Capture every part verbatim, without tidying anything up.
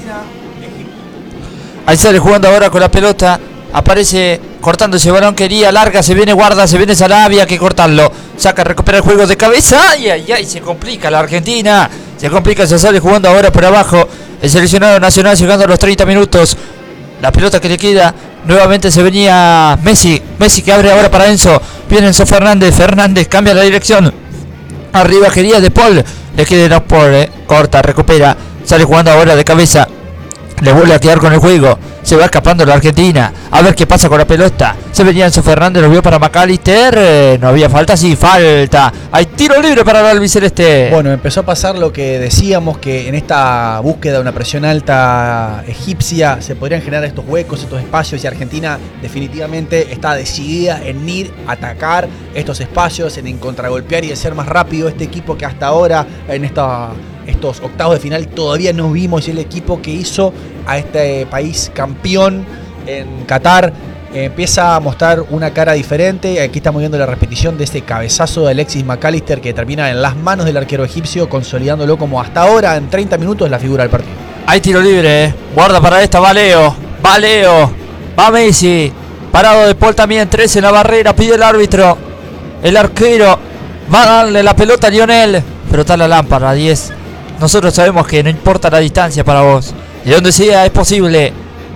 Ahí sale jugando ahora con la pelota. Aparece cortando ese balón, quería larga, se viene guarda, se viene Sarabia, que cortarlo. Saca, recupera el juego de cabeza. Ay, ay, ay, se complica la Argentina. Se complica, se sale jugando ahora por abajo. El seleccionado nacional llegando a los treinta minutos. La pelota que le queda. Nuevamente se venía Messi. Messi que abre ahora para Enzo. Viene Enzo Fernández. Fernández cambia la dirección. Arriba quería De Paul. Le queda De Paul, eh. Corta, recupera. Sale jugando ahora de cabeza. Le vuelve a quedar con el juego. Se va escapando la Argentina. A ver qué pasa con la pelota. Se venía Enzo Fernández, lo vio para McAllister. Eh, no había falta, sí, falta. Hay tiro libre para el albiceleste. Bueno, empezó a pasar lo que decíamos, que en esta búsqueda de una presión alta egipcia se podrían generar estos huecos, estos espacios, y Argentina definitivamente está decidida en ir a atacar estos espacios, en contragolpear y de ser más rápido. Este equipo que hasta ahora en esta... estos octavos de final todavía no vimos, y el equipo que hizo a este país campeón en Qatar eh, empieza a mostrar una cara diferente. Aquí estamos viendo la repetición de este cabezazo de Alexis McAllister que termina en las manos del arquero egipcio, consolidándolo como hasta ahora en treinta minutos la figura del partido. Hay tiro libre, eh. Guarda para esta, va Leo, va Leo, va Messi, parado De Paul también, trece en la barrera, pide el árbitro, el arquero va a darle la pelota a Lionel, pero está la lámpara, diez. Nosotros sabemos que no importa la distancia para vos. De donde sea es posible.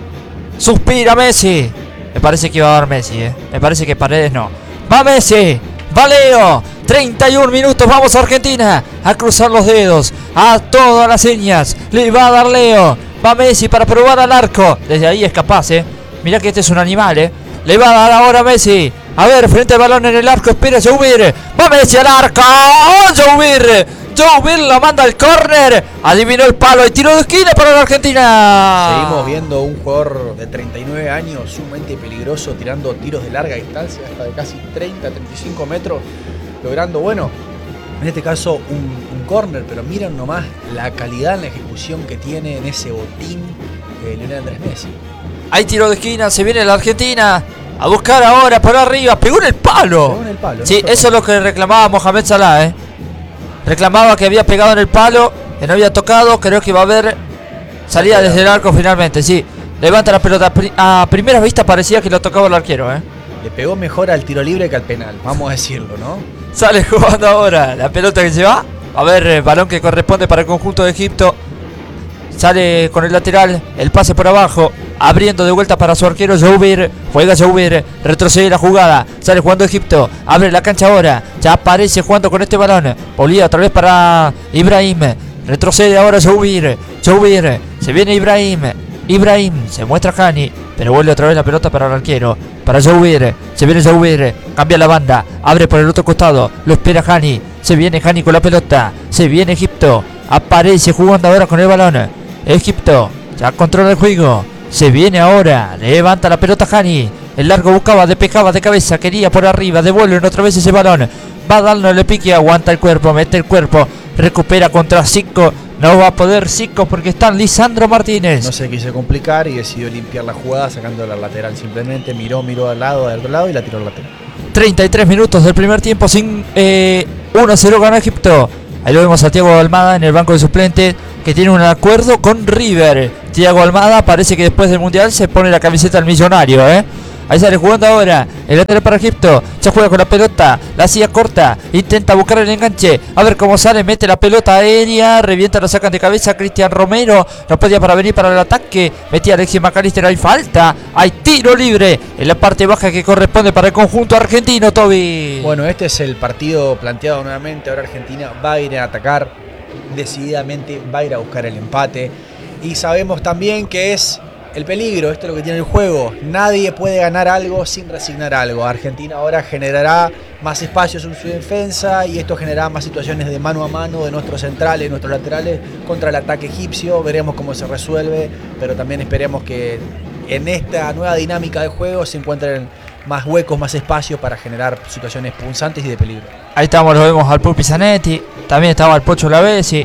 Suspira Messi. Me parece que iba a dar Messi, eh. Me parece que Paredes no. Va Messi. Va Leo. treinta y un minutos. Vamos a Argentina. A cruzar los dedos. A todas las señas. Le va a dar Leo. Va Messi para probar al arco. Desde ahí es capaz, eh. Mirá que este es un animal, eh. Le va a dar ahora Messi. A ver, frente al balón en el arco. Espera Joubir. Va Messi al arco. ¡Oh, Joubir! Joubir la manda al córner. Adivinó el palo y tiro de esquina para la Argentina. Seguimos viendo un jugador de treinta y nueve años sumamente peligroso, tirando tiros de larga distancia, hasta de casi treinta, treinta y cinco metros, logrando, bueno, en este caso un, un córner, pero miren nomás la calidad en la ejecución que tiene en ese botín eh, Lionel Andrés Messi. Hay tiro de esquina, se viene la Argentina a buscar ahora por arriba. Pegó en el palo. Pegó en el palo. Sí, ¿no? eso es lo que reclamaba Mohamed Salah, eh. Reclamaba que había pegado en el palo, que no había tocado. Creo que va a haber salida desde el arco finalmente, sí. Levanta la pelota. A primera vista parecía que lo tocaba el arquero, ¿eh? Le pegó mejor al tiro libre que al penal, vamos a decirlo, ¿no? Sale jugando ahora la pelota que se va. A ver, eh, balón que corresponde para el conjunto de Egipto. Sale con el lateral, el pase por abajo, abriendo de vuelta para su arquero Joubir. Juega Joubir, retrocede la jugada. Sale jugando Egipto, abre la cancha ahora. Ya aparece jugando con este balón. Polía otra vez para Ibrahim. Retrocede ahora Joubir. Joubir, se viene Ibrahim. Ibrahim, se muestra Hani, pero vuelve otra vez la pelota para el arquero. Para Joubir, se viene Joubir. Cambia la banda, abre por el otro costado. Lo espera Hani, se viene Hani con la pelota. Se viene Egipto, aparece jugando ahora con el balón. Egipto ya controla el juego. Se viene ahora. Levanta la pelota Hani. El largo buscaba, despejaba de cabeza. Quería por arriba. Devuelven otra vez ese balón. Va dándole pique. Aguanta el cuerpo. Mete el cuerpo. Recupera contra Zico. No va a poder Zico porque está Lisandro Martínez. No se quiso complicar y decidió limpiar la jugada sacándola al lateral. Simplemente miró, miró al lado, al otro lado y la tiró al lateral. treinta y tres minutos del primer tiempo. Sin eh, uno a cero ganó Egipto. Ahí lo vemos a Thiago Almada en el banco de suplentes, que tiene un acuerdo con River. Thiago Almada parece que después del Mundial se pone la camiseta al millonario, ¿eh? Ahí sale jugando ahora el lateral para Egipto. Ya juega con la pelota, la hacía corta, intenta buscar el enganche. A ver cómo sale, mete la pelota aérea, revienta, la sacan de cabeza. Cristian Romero no podía para venir para el ataque. Metía Alexis McAllister, hay falta. Hay tiro libre en la parte baja que corresponde para el conjunto argentino, Toby. Bueno, este es el partido planteado nuevamente. Ahora Argentina va a ir a atacar decididamente, va a ir a buscar el empate. Y sabemos también que es el peligro, esto es lo que tiene el juego. Nadie puede ganar algo sin resignar algo. Argentina ahora generará más espacios en su defensa y esto generará más situaciones de mano a mano de nuestros centrales, nuestros laterales contra el ataque egipcio. Veremos cómo se resuelve, pero también esperemos que en esta nueva dinámica de juego se encuentren más huecos, más espacios para generar situaciones punzantes y de peligro. Ahí estamos, lo vemos al Pupi Zanetti, también estaba el Pocho Lavezzi.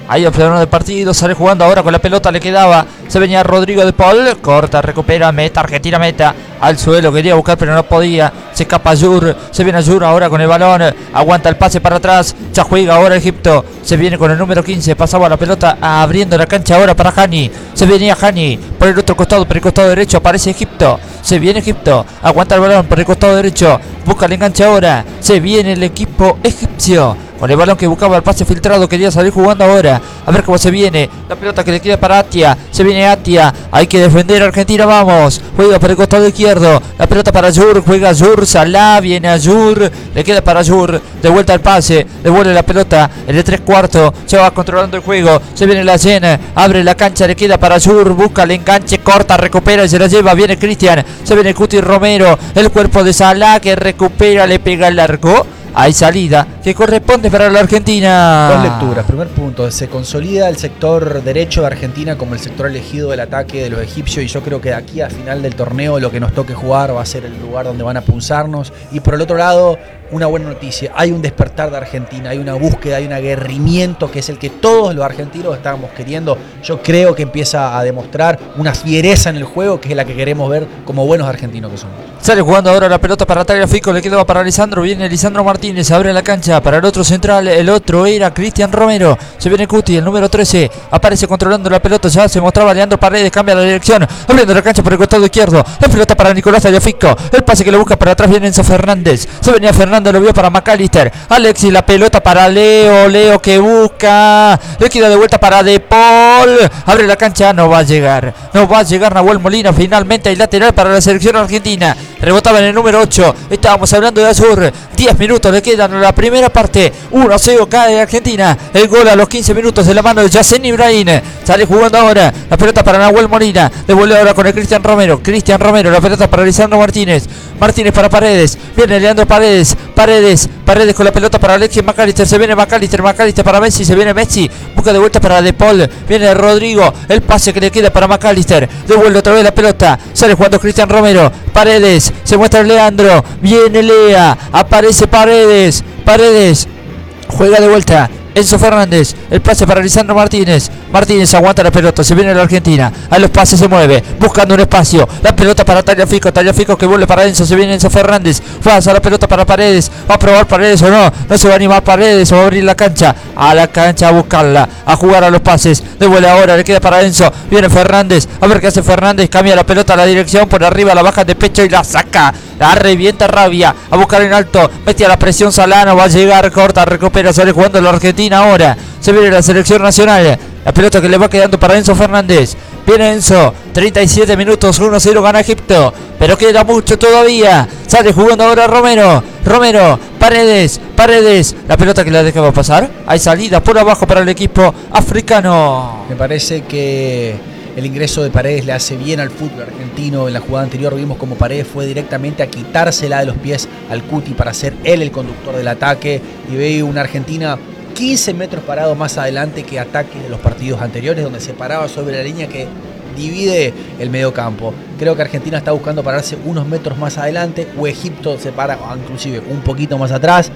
Ahí observaron el partido, sale jugando ahora con la pelota, le quedaba. Se venía Rodrigo de Paul, corta, recupera, meta, Argentina meta. Al suelo, quería buscar pero no podía. Se escapa Ayur, se viene Ayur ahora con el balón. Aguanta el pase para atrás, ya juega ahora Egipto. Se viene con el número quince, pasaba la pelota abriendo la cancha ahora para Hani. Se venía Hani por el otro costado, por el costado derecho aparece Egipto. Se viene Egipto, aguanta el balón por el costado derecho. Busca el enganche ahora, se viene el equipo egipcio. Con el balón que buscaba el pase filtrado, quería salir jugando ahora. A ver cómo se viene. La pelota que le queda para Atia. Se viene Atia. Hay que defender a Argentina, vamos. Juega por el costado izquierdo. La pelota para Ayur. Juega Ayur. Salah. Viene Ayur. Le queda para Ayur. De vuelta al pase. Devuelve la pelota. El de tres cuartos. Se va controlando el juego. Se viene la llena. Abre la cancha. Le queda para Ayur. Busca el enganche. Corta. Recupera y se la lleva. Viene Cristian. Se viene Cuti Romero. El cuerpo de Salah que recupera. Le pega el largo. Hay salida que corresponde para la Argentina. Dos lecturas. Primer punto, se consolida el sector derecho de Argentina como el sector elegido del ataque de los egipcios, y yo creo que de aquí a final del torneo lo que nos toque jugar va a ser el lugar donde van a punzarnos. Y por el otro lado, una buena noticia, hay un despertar de Argentina, hay una búsqueda, hay un aguerrimiento que es el que todos los argentinos estábamos queriendo. Yo creo que empieza a demostrar una fiereza en el juego que es la que queremos ver como buenos argentinos que somos. Sale jugando ahora la pelota para Tagliafico, le quedaba para Lisandro, viene Lisandro Martínez, abre la cancha para el otro central, el otro era Cristian Romero, se viene Cuti, el número trece, aparece controlando la pelota, ya se mostraba Leandro Paredes, cambia la dirección, abriendo la cancha por el costado izquierdo, la pelota para Nicolás Tagliafico, el pase que lo busca para atrás viene Enzo Fernández, se venía Fernández, lo vio para McAllister, Alexis, la pelota para Leo, Leo que busca, le queda de vuelta para De Paul, abre la cancha, no va a llegar, no va a llegar Nahuel Molina, finalmente hay lateral para la selección argentina. Rebotaba en el número ocho. Estábamos hablando de Azur. diez minutos le quedan en la primera parte. uno a cero cae Argentina. El gol a los quince minutos de la mano de Yacine Ibrahim. Sale jugando ahora. La pelota para Nahuel Molina. Devuelve ahora con el Cristian Romero. Cristian Romero. La pelota para Lisandro Martínez. Martínez para Paredes. Viene Leandro Paredes. Paredes. Paredes con la pelota para Alexis McAllister. Se viene McAllister. McAllister para Messi. Se viene Messi. Busca de vuelta para De Paul. Viene Rodrigo. El pase que le queda para McAllister. Devuelve otra vez la pelota. Sale jugando Cristian Romero. Paredes. Se muestra Leandro. Viene Lea. Aparece Paredes. Paredes. Juega de vuelta. Enzo Fernández, el pase para Lisandro Martínez. Martínez aguanta la pelota, se viene la Argentina. A los pases se mueve, buscando un espacio. La pelota para Tagliafico, Tagliafico que vuelve para Enzo. Se viene Enzo Fernández, pasa la pelota para Paredes. Va a probar Paredes o no, no se va a animar Paredes. Va a abrir la cancha, a la cancha a buscarla, a jugar a los pases. Devuelve ahora, le queda para Enzo. Viene Fernández, a ver qué hace Fernández. Cambia la pelota a la dirección, por arriba la baja de pecho y la saca. La revienta Rabia, a buscar en alto. Mete a la presión Salano, va a llegar, corta, recupera, sale jugando la Argentina ahora. Se viene la selección nacional. La pelota que le va quedando para Enzo Fernández. Viene Enzo, treinta y siete minutos, uno a cero gana Egipto. Pero queda mucho todavía. Sale jugando ahora Romero. Romero, Paredes, Paredes. La pelota que la dejaba pasar. Hay salida por abajo para el equipo africano. Me parece que el ingreso de Paredes le hace bien al fútbol argentino. En la jugada anterior vimos como Paredes fue directamente a quitársela de los pies al Cuti para ser él el conductor del ataque. Y ve una Argentina quince metros parado más adelante que ataques de los partidos anteriores, donde se paraba sobre la línea que divide el mediocampo. Creo que Argentina está buscando pararse unos metros más adelante, o Egipto se para inclusive un poquito más atrás,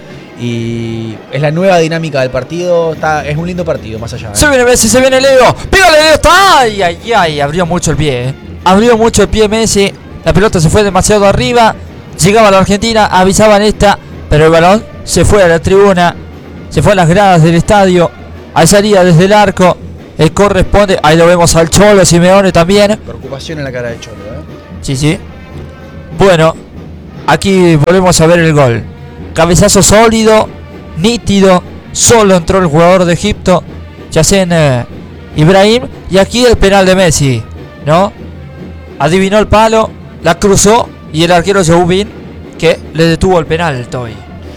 y es la nueva dinámica del partido. Está, es un lindo partido más allá, ¿eh? Se viene Messi, se viene Leo. Pégale Leo, está. Ay, ay, ay, abrió mucho el pie, ¿eh? Abrió mucho el pie Messi. La pelota se fue demasiado arriba. Llegaba a la Argentina, avisaban esta, pero el balón se fue a la tribuna. Se fue a las gradas del estadio. Hay salida desde el arco. El corresponde. Ahí lo vemos al Cholo Simeone también. Preocupación en la cara de Cholo, ¿eh? Sí, sí. Bueno, aquí volvemos a ver el gol. Cabezazo sólido, nítido. Solo entró el jugador de Egipto, Yacine Ibrahim. Y aquí el penal de Messi, ¿no? Adivinó el palo, la cruzó. Y el arquero Joubin, que le detuvo el penal, Toby.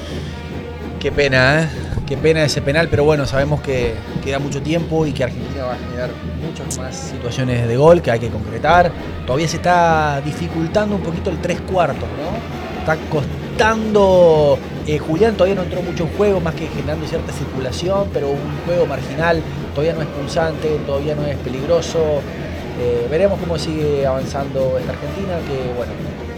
Qué pena, ¿eh? Qué pena ese penal, pero bueno, sabemos que queda mucho tiempo y que Argentina va a generar muchas más situaciones de gol que hay que concretar. Todavía se está dificultando un poquito el tres cuartos, ¿no? Está costando. Eh, Julián todavía no entró mucho en juego, más que generando cierta circulación, pero un juego marginal, todavía no es pulsante, todavía no es peligroso. Eh, veremos cómo sigue avanzando esta Argentina, que bueno,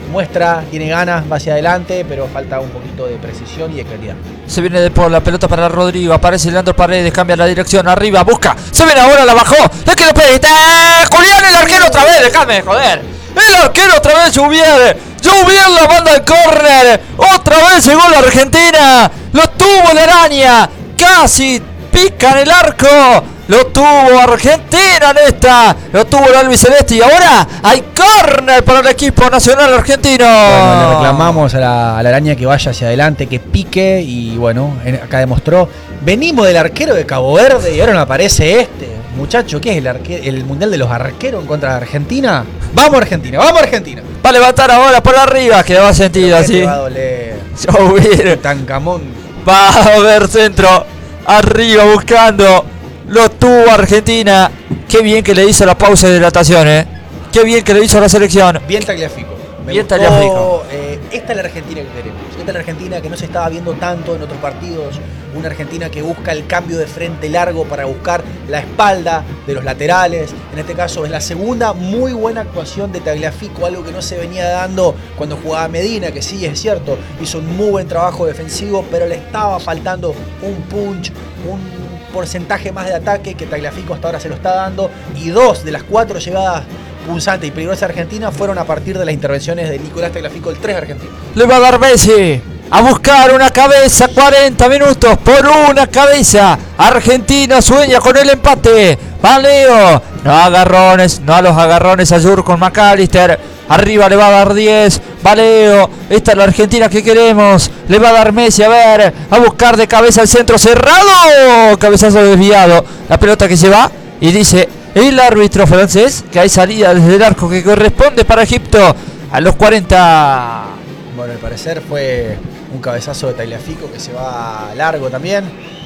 muestra, tiene ganas, va hacia adelante, pero falta un poquito de precisión y de claridad. Se viene de por la pelota para Rodrigo, aparece Leandro Paredes, cambia la dirección, arriba, busca, se viene ahora, la bajó, le quedó Pérez, Julián, el arquero otra vez, déjame de joder, el arquero otra vez, Lluvier, Lluvier la manda al córner, otra vez llegó la Argentina, lo tuvo la araña, casi pica en el arco. Lo tuvo Argentina en esta. Lo tuvo el albiceleste. Y ahora hay córner para el equipo nacional argentino. Bueno, le reclamamos a la, a la araña que vaya hacia adelante, que pique. Y bueno, en, acá demostró. Venimos del arquero de Cabo Verde y ahora nos aparece este. Muchacho, ¿qué es el, arque, el mundial de los arqueros en contra de Argentina? Vamos Argentina, vamos Argentina. Va a levantar ahora por arriba. Que va sentido así. Va a doler. Lluvier. Tancamón. Va a ver centro. Arriba buscando. Lo tuvo Argentina. Qué bien que le hizo la pausa de hidratación, eh. Qué bien que le hizo la selección. Bien Tagliafico. Me bien gustó, Tagliafico. Eh, esta es la Argentina que queremos. Esta es la Argentina que no se estaba viendo tanto en otros partidos. Una Argentina que busca el cambio de frente largo para buscar la espalda de los laterales. En este caso es la segunda muy buena actuación de Tagliafico, algo que no se venía dando cuando jugaba Medina, que sí es cierto, hizo un muy buen trabajo defensivo, pero le estaba faltando un punch, un porcentaje más de ataque que Tagliafico hasta ahora se lo está dando, y dos de las cuatro llegadas punzantes y peligrosas de Argentina fueron a partir de las intervenciones de Nicolás Tagliafico, el tres argentino. Le va a dar Messi a buscar una cabeza, cuarenta minutos por una cabeza. Argentina sueña con el empate. Va Leo, no agarrones, no a los agarrones a Jur con McAllister. Arriba le va a dar diez, va Leo, esta es la Argentina que queremos. Le va a dar Messi, a ver, a buscar de cabeza el centro cerrado. Cabezazo desviado, la pelota que se va y dice el árbitro francés que hay salida desde el arco que corresponde para Egipto a los cuarenta. Bueno, al parecer fue un cabezazo de Tagliafico que se va largo también.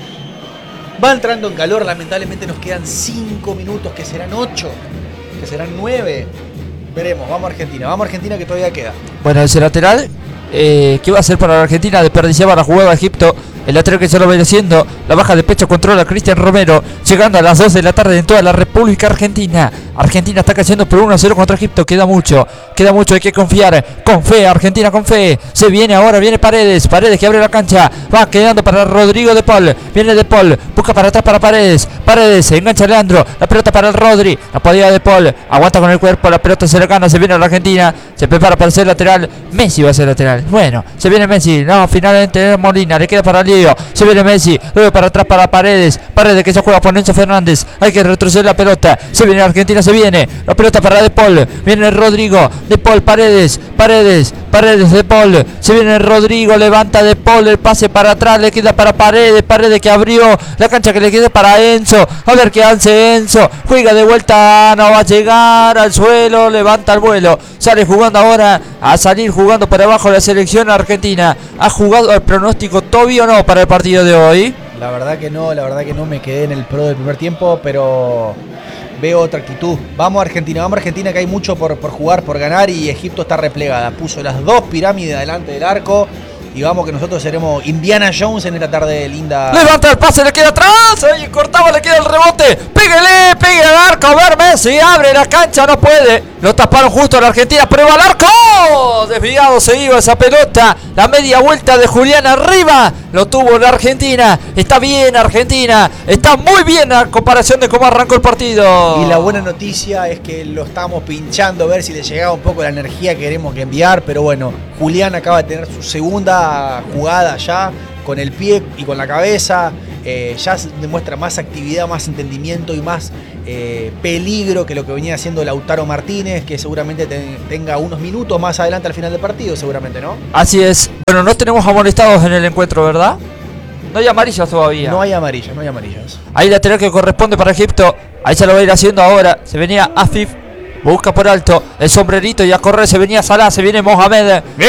Va entrando en calor, lamentablemente nos quedan cinco minutos, que serán ocho, que serán nueve. Veremos, vamos a Argentina, vamos a Argentina que todavía queda. Bueno, ese lateral, eh, ¿qué va a hacer para la Argentina? Desperdiciaba la jugada de Egipto. El lateral que se lo viene haciendo, la baja de pecho controla Cristian Romero, llegando a las dos de la tarde en toda la República Argentina. Argentina está cayendo por uno a cero contra Egipto, queda mucho, queda mucho, hay que confiar, con fe, Argentina con fe. Se viene ahora, viene Paredes, Paredes que abre la cancha, va quedando para Rodrigo de Paul, viene de Paul, busca para atrás para Paredes, Paredes, se engancha Leandro, la pelota para el Rodri, la podía de Paul, aguanta con el cuerpo, la pelota se la gana, se viene a la Argentina, se prepara para ser lateral, Messi va a ser lateral, bueno, se viene Messi, no, finalmente Molina, le queda para Lío, se viene Messi, luego para atrás para Paredes, Paredes que se juega por Enzo Fernández, hay que retroceder la pelota, se viene Argentina, se viene, la pelota para De Paul, viene Rodrigo, De Paul, Paredes, Paredes, Paredes, De Paul, se viene Rodrigo, levanta De Paul, el pase para atrás, le queda para Paredes, Paredes que abrió la cancha que le queda para Enzo, a ver qué hace Enzo, juega de vuelta, no va a llegar al suelo, levanta el vuelo, sale jugando ahora, a salir jugando para abajo la selección argentina, ha jugado el pronóstico Toby o no para el partido de hoy. La verdad que no, la verdad que no, me quedé en el pro del primer tiempo, pero veo otra actitud. Vamos a Argentina, vamos a Argentina que hay mucho por, por jugar, por ganar y Egipto está replegada. Puso las dos pirámides delante del arco y vamos que nosotros seremos Indiana Jones en esta tarde linda. Levanta el pase, le queda atrás, ahí cortaba, le queda el rebote. Pégale, pegue al arco, a ver Messi, abre la cancha, no puede. Lo taparon justo a la Argentina, prueba al arco. Desviado se iba esa pelota. La media vuelta de Julián arriba. Lo tuvo la Argentina. Está bien Argentina. Está muy bien a comparación de cómo arrancó el partido. Y la buena noticia es que lo estamos pinchando a ver si le llegaba un poco la energía que queremos que enviar. Pero bueno, Julián acaba de tener su segunda jugada ya con el pie y con la cabeza. Eh, ya demuestra más actividad, más entendimiento y más eh, peligro que lo que venía haciendo Lautaro Martínez, que seguramente te, tenga unos minutos más adelante al final del partido, seguramente, ¿no? Así es. Bueno, no tenemos amonestados en el encuentro, ¿verdad? No hay amarillas todavía. No hay amarillas, no hay amarillas. Ahí lateral que corresponde para Egipto. Ahí se lo va a ir haciendo ahora. Se venía Afif. Busca por alto el sombrerito y a correr se venía Salah. Se viene Mohamed. Bien.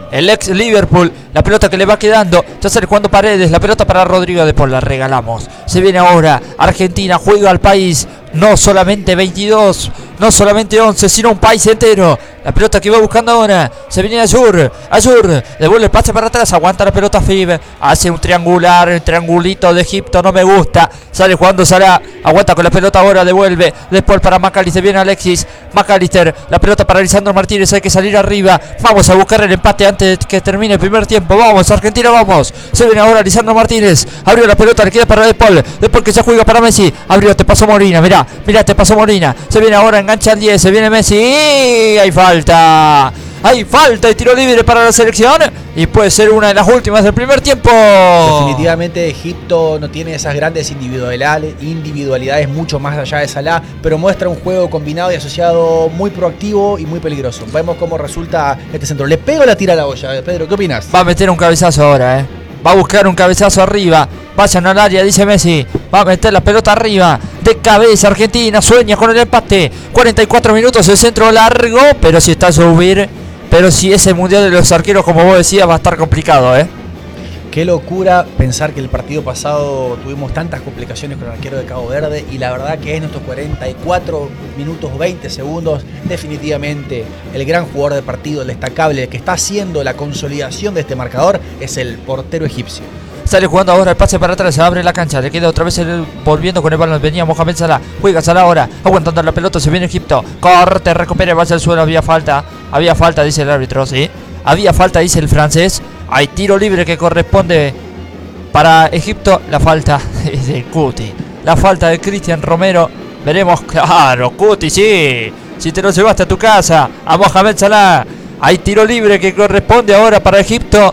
el ex Liverpool. La pelota que le va quedando. Ya sale jugando Paredes. La pelota para Rodrigo de Paul. La regalamos. Se viene ahora. Argentina juega al país. No solamente veintidós. No solamente once. Sino un país entero. La pelota que va buscando ahora. Se viene Ayur. Ayur. Devuelve el pase para atrás. Aguanta la pelota Fib. Hace un triangular. El triangulito de Egipto. No me gusta. Sale jugando Salah. Aguanta con la pelota ahora. Devuelve. Después para McAllister. Viene Alexis. McAllister. La pelota para Lisandro Martínez. Hay que salir arriba. Vamos a buscar el empate antes de que termine el primer tiempo. Vamos, Argentina, vamos. Se viene ahora Lisandro Martínez. Abrió la pelota. Le queda para De Paul. De Paul que se juega para Messi. Abrió. Te pasó Molina. Mirá. Mirá. Te pasó Molina. Se viene ahora. Engancha al diez. Se viene Messi. Y hay falta. Hay falta y tiro libre para la selección. Y puede ser una de las últimas del primer tiempo. Definitivamente Egipto no tiene esas grandes individualidades, individualidades mucho más allá de Salah, pero muestra un juego combinado y asociado muy proactivo y muy peligroso. Vemos cómo resulta este centro. ¿Le pega o la tira a la olla? Pedro, ¿qué opinas? Va a meter un cabezazo ahora, eh. Va a buscar un cabezazo arriba. Vayan al área, dice Messi. Va a meter la pelota arriba. De cabeza, Argentina sueña con el empate. cuarenta y cuatro minutos, el centro largo. Pero si está a subir. Pero si ese mundial de los arqueros, como vos decías, va a estar complicado, ¿eh? Qué locura pensar que el partido pasado tuvimos tantas complicaciones con el arquero de Cabo Verde. Y la verdad que en estos cuarenta y cuatro minutos veinte segundos, definitivamente el gran jugador del partido, el destacable, el que está haciendo la consolidación de este marcador, es el portero egipcio. Sale jugando ahora el pase para atrás, se abre la cancha, le queda otra vez el, volviendo con el balón, venía Mohamed Salah, juega Salah ahora, aguantando la pelota, se viene Egipto, corte, recupera, va hacia el suelo, había falta, había falta, dice el árbitro, sí, había falta, dice el francés, hay tiro libre que corresponde para Egipto, la falta es de Cuti, la falta de Cristian Romero, veremos, claro, Cuti, sí, si te lo llevaste a tu casa, a Mohamed Salah, hay tiro libre que corresponde ahora para Egipto,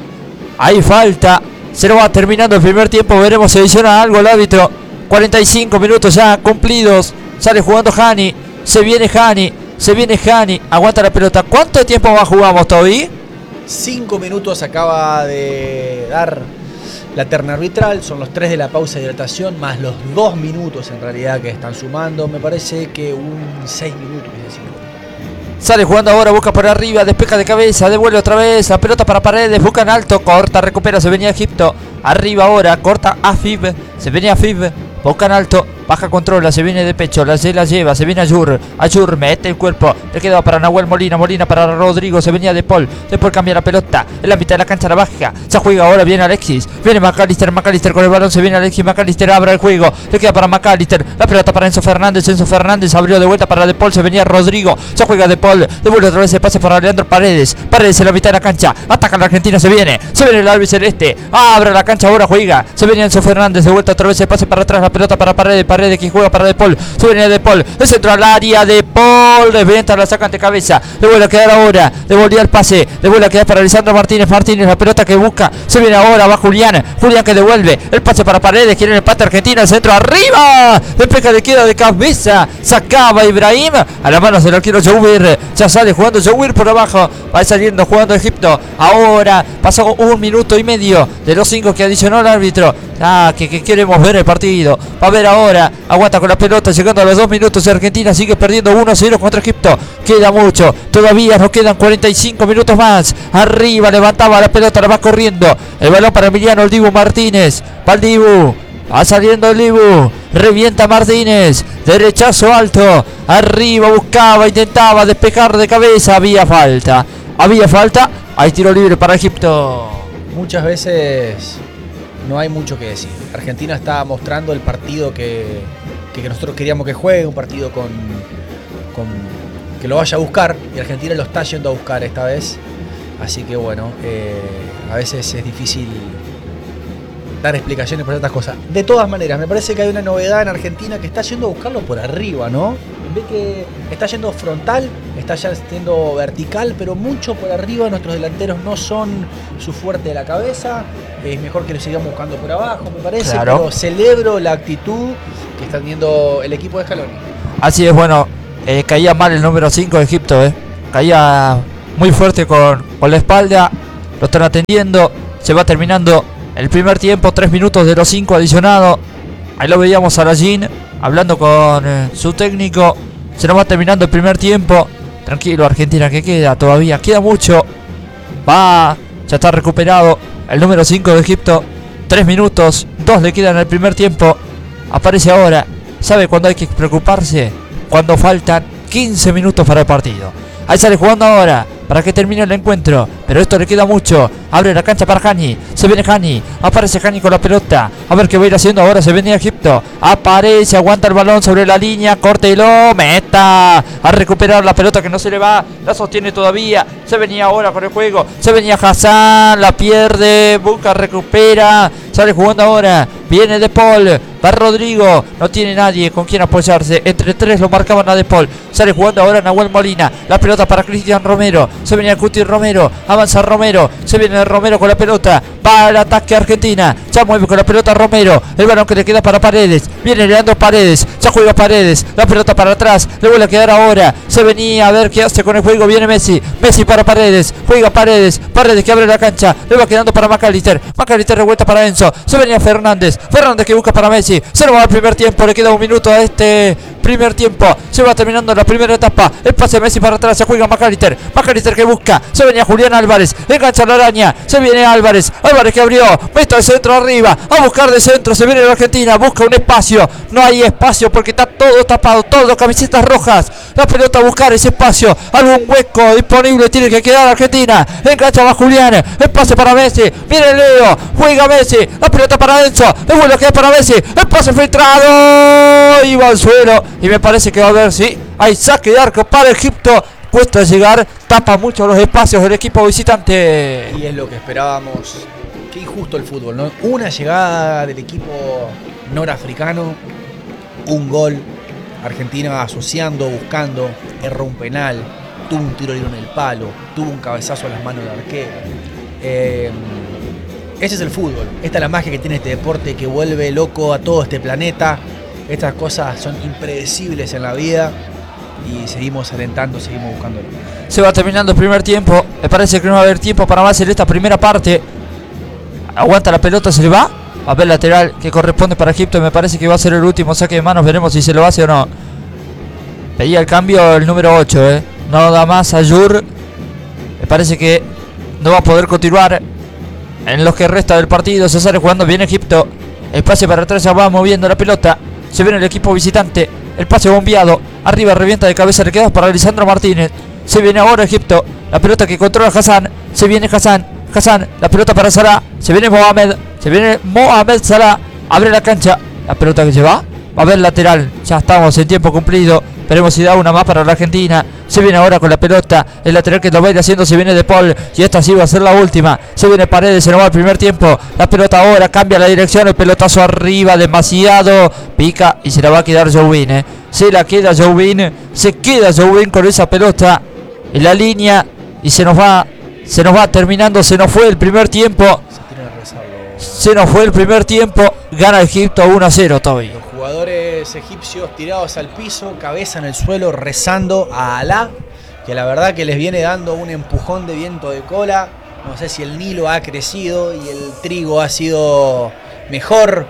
hay falta. Se nos va terminando el primer tiempo. Veremos si adiciona algo el árbitro. cuarenta y cinco minutos ya cumplidos. Sale jugando Hani. Se viene Hani. Se viene Hani. Aguanta la pelota. ¿Cuánto tiempo más jugamos, Toby? Cinco minutos acaba de dar la terna arbitral. Son los tres de la pausa de hidratación. Más los dos minutos en realidad que están sumando. Me parece que un seis minutos. Es decir, sale jugando ahora, busca por arriba, despeja de cabeza, devuelve otra vez, la pelota para Paredes, busca en alto, corta, recupera, se venía Egipto, arriba ahora, corta a Fib, se venía Fib, busca en alto, baja, controla, se viene de pecho, la, se la lleva, se viene Ayur, Ayur mete el cuerpo, le queda para Nahuel Molina, Molina para Rodrigo, se venía De Paul, De Paul cambia la pelota, en la mitad de la cancha la baja, se juega ahora, viene Alexis, viene McAllister, McAllister con el balón, se viene Alexis, McAllister abre el juego, le queda para McAllister, la pelota para Enzo Fernández, Enzo Fernández abrió de vuelta para De Paul, se venía Rodrigo, se juega De Paul, devuelve otra vez el pase para Leandro Paredes, Paredes en la mitad de la cancha, ataca la Argentina, se viene, se viene el albiceleste, abre la cancha ahora, juega, se venía Enzo Fernández, de vuelta otra vez el pase para atrás, la pelota para Paredes, Paredes que juega para De Paul, se viene De Paul, el centro al área, De Paul, desvienta, la saca ante cabeza, le vuelve a quedar ahora, devolvía el pase, le vuelve a quedar para Lisandro Martínez, Martínez, la pelota que busca, se viene ahora, va Julián, Julián que devuelve, el pase para Paredes, quiere el empate Argentina, el centro arriba, despeja de queda de cabeza, sacaba Ibrahim, a las manos del arquero Jouir, ya sale jugando Jouir por abajo, va saliendo jugando Egipto, ahora pasó un minuto y medio de los cinco que adicionó el árbitro, ah, que, que queremos ver el partido, va a ver ahora, aguanta con la pelota, llegando a los dos minutos, Argentina sigue perdiendo uno a cero contra Egipto, queda mucho, todavía nos quedan cuarenta y cinco minutos más, arriba levantaba la pelota, la va corriendo, el balón para Emiliano el Dibu Martínez, va el Dibu, va saliendo el Dibu, revienta Martínez, derechazo alto, arriba buscaba, intentaba despejar de cabeza, había falta, había falta, hay tiro libre para Egipto. Muchas veces no hay mucho que decir. Argentina está mostrando el partido que, que nosotros queríamos que juegue, un partido con, con que lo vaya a buscar, y Argentina lo está yendo a buscar esta vez. Así que bueno, eh, a veces es difícil dar explicaciones por estas cosas. De todas maneras, me parece que hay una novedad en Argentina que está yendo a buscarlo por arriba, ¿no? En vez que está yendo frontal, está ya yendo vertical, pero mucho por arriba. Nuestros delanteros no son su fuerte de la cabeza. Es mejor que lo sigamos buscando por abajo, me parece. Claro. Pero celebro la actitud que está teniendo el equipo de Scaloni. Así es, bueno, eh, caía mal el número cinco de Egipto, eh. Caía muy fuerte con, con la espalda. Lo están atendiendo. Se va terminando el primer tiempo, tres minutos de los cinco adicionados. Ahí lo veíamos a Rajin hablando con eh, su técnico. Se nos va terminando el primer tiempo. Tranquilo, Argentina, que queda todavía. Queda mucho. Va, ya está recuperado el número cinco de Egipto. Tres minutos, dos le quedan en el primer tiempo. Aparece ahora. ¿Sabe cuándo hay que preocuparse? Cuando faltan quince minutos para el partido. Ahí sale jugando ahora para que termine el encuentro, pero esto le queda mucho. Abre la cancha para Hani, se viene Hani, aparece Hani con la pelota. A ver qué va a ir haciendo ahora, se viene Egipto. Aparece, aguanta el balón sobre la línea, córtelo, meta. A recuperar la pelota que no se le va, la sostiene todavía. Se venía ahora con el juego, se venía Hassan, la pierde, busca, recupera. Sale jugando ahora, viene De Paul, va Rodrigo, no tiene nadie con quien apoyarse. Entre tres lo marcaban a De Paul. Sale jugando ahora Nahuel Molina, la pelota para Cristian Romero. Se venía Cuti Romero, avanza Romero, se viene Romero con la pelota, va al ataque Argentina, ya mueve con la pelota Romero, el balón que le queda para Paredes, viene Leandro Paredes, ya juega Paredes, la pelota para atrás, le vuelve a quedar ahora, se venía a ver qué hace con el juego, viene Messi, Messi para Paredes, juega Paredes, Paredes que abre la cancha, le va quedando para McAllister, McAllister revuelta para Enzo, se venía Fernández, Fernández que busca para Messi, se lo va al primer tiempo, le queda un minuto a este primer tiempo, se va terminando la primera etapa, el pase de Messi para atrás, se juega McAllister, McAllister que busca, se venía Julián Álvarez, engancha la araña, se viene Álvarez, Álvarez que abrió, mete el centro arriba, a buscar de centro, se viene la Argentina, busca un espacio, no hay espacio porque está todo tapado, todo camisetas rojas, la pelota a buscar ese espacio, algún hueco disponible tiene que quedar Argentina, engancha va Julián, el pase para Messi, viene Leo, juega Messi, la pelota para Enzo, el vuelo que es para Messi, el pase filtrado, y va al suelo, y me parece que va a haber, sí, hay saque de arco para Egipto. Cuesta llegar, tapa mucho los espacios del equipo visitante. Y es lo que esperábamos. Qué injusto el fútbol, ¿no? Una llegada del equipo norafricano, un gol, Argentina asociando, buscando, erró un penal, tuvo un tiro libre en el palo, tuvo un cabezazo a las manos del arquero. Eh, ese es el fútbol, esta es la magia que tiene este deporte que vuelve loco a todo este planeta. Estas cosas son impredecibles en la vida. Y seguimos alentando, seguimos buscándolo. Se va terminando el primer tiempo. Me parece que no va a haber tiempo para más en esta primera parte. Aguanta la pelota, se le va. A ver lateral que corresponde para Egipto. Me parece que va a ser el último saque de manos. Veremos si se lo hace o no. Pedía el cambio el número ocho. Eh. No da más a Yur. Me parece que no va a poder continuar en lo que resta del partido. Se sale jugando bien Egipto. El pase para atrás, ya va moviendo la pelota. Se viene el equipo visitante. El pase bombeado. Arriba revienta de cabeza. Le queda para Lisandro Martínez. Se viene ahora Egipto. La pelota que controla Hassan. Se viene Hassan. Hassan. La pelota para Salah. Se viene Mohamed. Se viene Mohamed Salah. Abre la cancha. La pelota que lleva. Va a haber lateral. Ya estamos en tiempo cumplido. Veremos si da una más para la Argentina. Se viene ahora con la pelota. El lateral que lo va a ir haciendo se viene De Paul. Y esta sí va a ser la última. Se viene Paredes. Se nos va el primer tiempo. La pelota ahora cambia la dirección. El pelotazo arriba. Demasiado. Pica y se la va a quedar Jovin. Eh. Se la queda Jovin. Se queda Jovin con esa pelota en la línea. Y se nos va. Se nos va terminando. Se nos fue el primer tiempo. Se nos fue el primer tiempo. Gana Egipto uno a cero todavía. Jugadores egipcios tirados al piso, cabeza en el suelo, rezando a Alá, que la verdad que les viene dando un empujón de viento de cola. No sé si el Nilo ha crecido y el trigo ha sido mejor,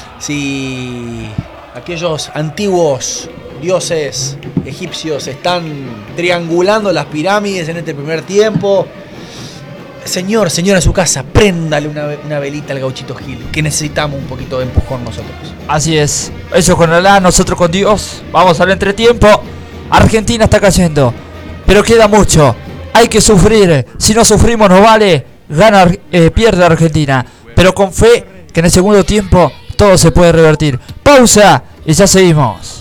si aquellos antiguos dioses egipcios están triangulando las pirámides en este primer tiempo. Señor, señor a su casa, préndale una, una velita al Gauchito Gil, que necesitamos un poquito de empujón nosotros. Así es, eso con Alá, nosotros con Dios. Vamos al entretiempo. Argentina está cayendo, pero queda mucho. Hay que sufrir, si no sufrimos no vale. Gana, eh, pierde Argentina, pero con fe que en el segundo tiempo todo se puede revertir. Pausa y ya seguimos.